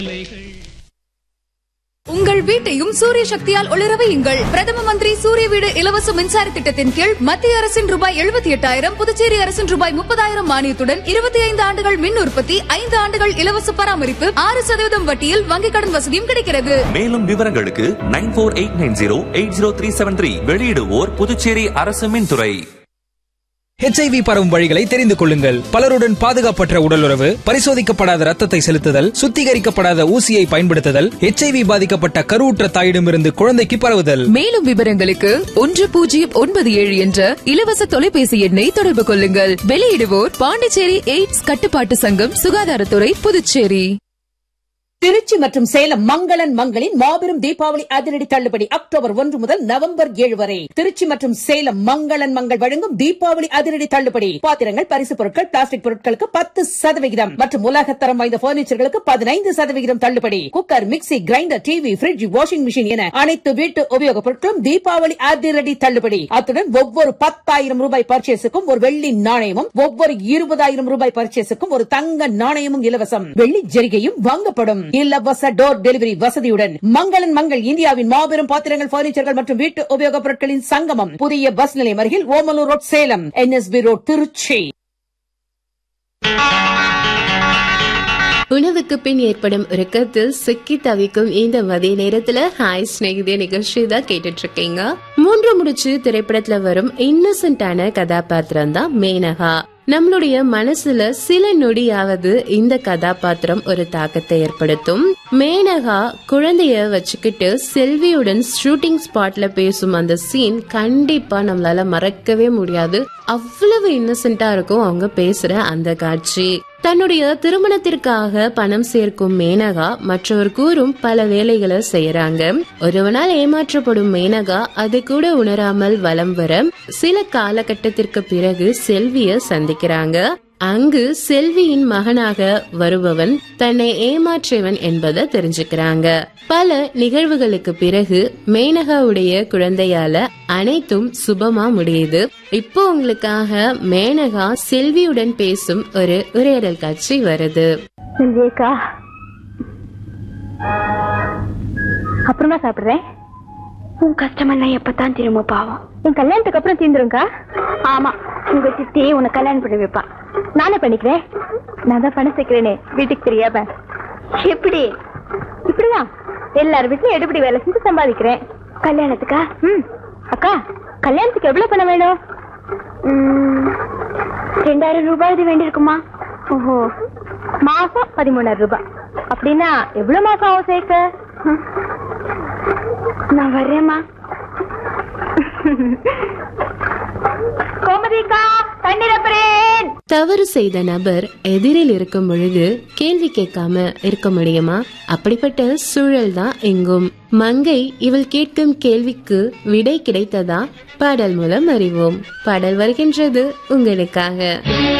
உங்கள் வீட்டையும் சூரிய சக்தியால் ஒளிர வையுங்கள். பிரதம மந்திரி சூரிய வீடு இலவச மின்சார திட்டத்தின் கீழ் மத்திய அரசின் ரூபாய் 78,000, புதுச்சேரி அரசின் ரூபாய் 30,000 மானியத்துடன் 25 ஆண்டுகள் மின் உற்பத்தி, 5 ஆண்டுகள் இலவச பராமரிப்பு, 6% வட்டியில் வங்கிக் கடன் வசதியும் கிடைக்கிறது. மேலும் விவரங்களுக்கு 9489080373. வெளியிடுவோர் புதுச்சேரி அரசு மின்துறை. HIV பரவும் வழிகளை தெரிந்து கொள்ளுங்கள். பலருடன் பாதுகாப்பற்ற உடலுறவு, பரிசோதிக்கப்படாத ரத்தத்தை செலுத்துதல், சுத்திகரிக்கப்படாத ஊசியை பயன்படுத்துதல், HIV பாதிக்கப்பட்ட கருவுற்ற தாயிடமிருந்து குழந்தைக்கு பரவுதல். மேலும் விவரங்களுக்கு 1097 என்ற இலவச தொலைபேசி எண்ணை தொடர்பு கொள்ளுங்கள். வெளியிடுவோர் பாண்டிச்சேரி எய்ட்ஸ் கட்டுப்பாட்டு சங்கம், சுகாதாரத்துறை, புதுச்சேரி. திருச்சி மற்றும் சேலம் மங்களன் மங்களின் மாபெரும் தீபாவளி அதிரடி தள்ளுபடி அக்டோபர் 1 முதல் நவம்பர் 7 வரை. திருச்சி மற்றும் சேலம் மங்களன் மங்கள் வழங்கும் தீபாவளி அதிரடி தள்ளுபடி. பாத்திரங்கள், பரிசு பொருட்கள், பிளாஸ்டிக் பொருட்களுக்கு 10% மற்றும் உலகத்தரம் வாய்ந்த பர்னிச்சர்களுக்கு 15% தள்ளுபடி. Cooker, mixie, grinder, TV, bridge, washing machine என அனைத்து வீட்டு உபயோகப் பொருட்களும் தீபாவளி அதிரடி தள்ளுபடி. அத்துடன் ஒவ்வொரு 10,000 ரூபாய் பர்ச்சேஸுக்கும் ஒரு வெள்ளி நாணயமும், ஒவ்வொரு 20,000 ரூபாய் பர்ச்சேஸுக்கும் ஒரு தங்க நாணயமும் இலவசம். வெள்ளி ஜரிகையும் வாங்கப்படும். இலவச டோர் டெலிவரி வசதியுடன் மங்களன் மங்கள் இந்தியாவின் மாபெரும் பாத்திரங்கள், பர்னிச்சர்கள் மற்றும் வீட்டு உபயோகப் பொருட்களின் சங்கமம். புதிய பஸ் நிலையம் அருகில் Omalur road, Salem. NSB road, Trichy. உணவுக்கு பின் ஏற்படும் உறக்கத்தில் சிக்கி தவிக்கும் இந்த மதிய நேரத்துல ஹாய் ஸ்நேகிதே நிகழ்ச்சி தான் கேட்டுட்டு இருக்கீங்க. 3 முடிச்சு திரைப்படத்துல வரும் இன்னசென்டான கதாபாத்திரம் தான் மேனகா. நம்மளுடைய மனசுல சில நொடியாவது இந்த கதாபாத்திரம் ஒரு தாக்கத்தை ஏற்படுத்தும். மேனகா குழந்தைய வச்சுக்கிட்டு செல்வியுடன் ஷூட்டிங் ஸ்பாட்ல பேசும் அந்த சீன் கண்டிப்பா நம்மளால மறக்கவே முடியாது. அவ்வளவு இன்னசென்டா இருக்கும் அவங்க பேசுற அந்த காட்சி. தன்னுடைய திருமணத்திற்காக பணம் சேர்க்கும் மேனகா மற்றவர் கூறும் பல வேலைகளை செய்யறாங்க. ஒருவனால் ஏமாற்றப்படும் மேனகா அது கூட உணராமல் வலம் வர சில காலகட்டத்திற்கு பிறகு செல்விய சந்திக்கிறாங்க. அங்கு செல்வியின் மகனாக வருபவன் தன்னை ஏமாற்றியவன் என்பதை தெரிஞ்சுக்கிறாங்க. பல நிகழ்வுகளுக்கு பிறகு மேனகாவுடைய குழந்தையால அனைத்தும் சுபமா முடியுது. இப்போ உங்களுக்காக மேனகா செல்வியுடன் பேசும் ஒரு உரையாடல் காட்சி வருது. அப்புறமா சாப்பிடுறேன். உன் கஷ்டமெல்லாம் எப்பதான் திரும்ப பாவம். என் கல்யாணத்துக்கு அப்புறம் தீந்துருங்கா. ஆமா, உங்க சித்தி உன்னை கல்யாணம் பண்ணி வைப்பா. நானே பண்ணிக்கிறேன். நான் தான் பணம் சேர்க்கிறேனே வீட்டுக்கு தெரியாம. எப்படி? இப்படிதான் எல்லாரும் வீட்லயும் எடுபடி வேலை செஞ்சு சம்பாதிக்கிறேன். கல்யாணத்துக்கா? அக்கா, கல்யாணத்துக்கு எவ்வளவு பணம் வேணும்? 2,000 ரூபாய் இது வேண்டியிருக்குமா? ஓஹோ, மாசம் 13,000 ரூபாய். அப்படின்னா எவ்வளவு மாசம் ஆகும் சேர்க்க? நான் வர்றேம்மா. தவறு செய்த நபர் எதிரில் இருக்கும் பொழுது கேள்வி கேட்காம இருக்க முடியுமா? அப்படிப்பட்ட சூழல் தான் எங்கும். மங்கை இவள் கேட்கும் கேள்விக்கு விடை கிடைத்ததா? பாடல் மூலம் அறிவோம். பாடல் வருகின்றது உங்களுக்காக.